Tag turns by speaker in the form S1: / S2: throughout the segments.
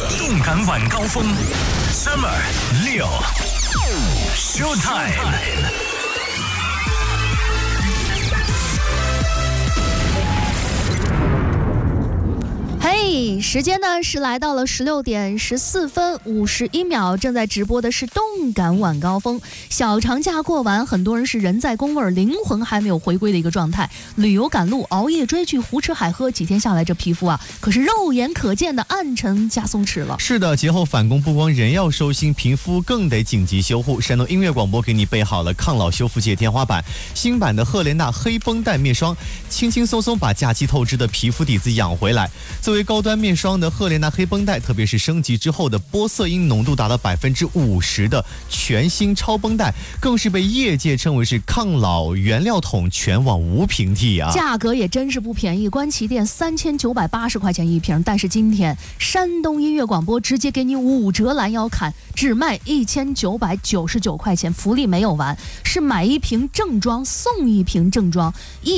S1: 动感晚高峰 ，Summer 6 Showtime。
S2: 嘿，时间呢是来到了16点14分51秒，正在直播的是动感晚高峰。小长假过完，很多人是人在宫位，灵魂还没有回归的一个状态。旅游赶路，熬夜追剧，胡吃海喝，几天下来，这皮肤啊，可是肉眼可见的暗沉加松弛了。
S3: 是的，节后返工不光人要收心，皮肤更得紧急修护。山东音乐广播给你备好了抗老修复界天花板，新版的赫莲娜黑绷带面霜，轻轻松松把假期透支的皮肤底子养回来。作为高端面霜的赫莲娜黑绷带，特别是升级之后的玻色因浓度达到50%的全新超绷带，更是被业界称为是抗老原料桶，全网无平替啊！
S2: 价格也真是不便宜，官旗店3980块钱一瓶，但是今天山东音乐广播直接给你5折拦腰砍，只卖1999块钱，福利没有完，是买一瓶正装送一瓶正装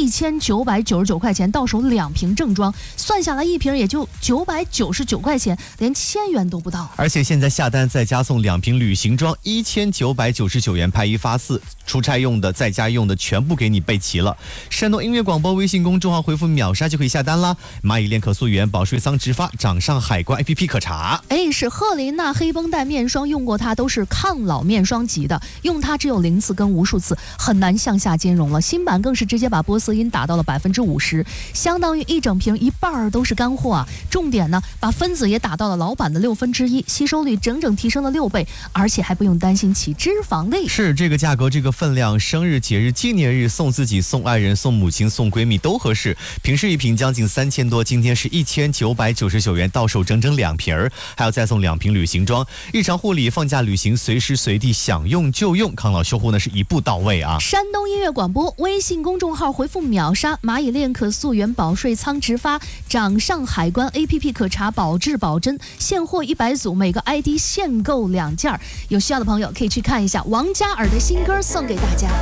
S2: ，1999块钱到手2瓶正装，算下来一瓶也就999块钱，连1000元都不到。
S3: 而且现在下单再加送2瓶旅行装，1999元拍1发4，出差用的在家用的全部给你备齐了。山东音乐广播微信公众号回复秒杀就可以下单啦。蚂蚁链可溯源，保税仓直发，掌上海关 APP 可查。
S2: 是赫莲娜黑绷带面霜，用过它都是抗老面霜级的，用它只有0次跟无数次，很难向下兼容了。新版更是直接把玻色因打到了50%，相当于一整瓶一半都是干货啊！重点呢，把分子也打到了老版的1/6，吸收率整整提升了6倍，而且还不用担心起脂肪粒。
S3: 是这个价格，这个分量，生日、节日、纪念日送自己、送爱人、送母亲、送闺蜜都合适。平时一瓶将近3000多，今天是1999元到手，整整2瓶儿，还要再送2瓶旅行装。日常护理、放假旅行，随时随地想用就用，抗老修护呢是一步到位啊！
S2: 山东音乐广播微信公众号回复秒杀，蚂蚁链可溯源，保税仓直发，掌上海关 APP 可查，保质保真，现货100组，每个 ID 限购2件。有需要的朋友可以去看一下王嘉尔的新歌，送给大家。